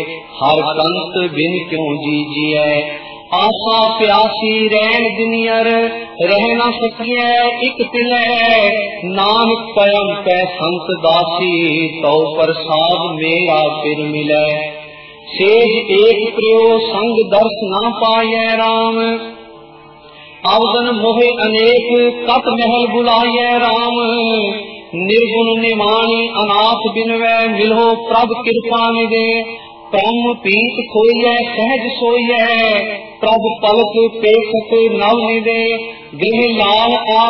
हर कंत बिन क्यों जीजिए। आशा प्यासी रैन दुनियर रह न सकिए एक तिलै। नानक पयम पै संत दासी तो प्रसाद मेरा फिर मिलै। सेज एक प्रियो संग दर्श न पाए राम। अवदन मोहे अनेक कत महल बुलाए राम। निर्गुण निमाणी अनाथ बिनवै मिलो प्रभ कृपा निदे। ब्रह्म पीत खोइए सहज सोइए प्रभ पलक पेखत नव निदे। गृह लाल